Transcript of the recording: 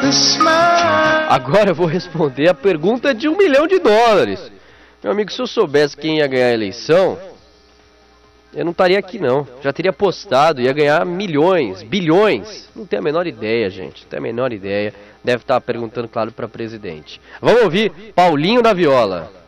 Agora eu vou responder a pergunta de $1 milhão. Meu amigo, se eu soubesse quem ia ganhar a eleição, eu não estaria aqui não. Já teria postado, ia ganhar milhões, bilhões. Não tenho a menor ideia, gente. Não tenho a menor ideia. Deve estar perguntando, claro, para presidente. Vamos ouvir Paulinho da Viola.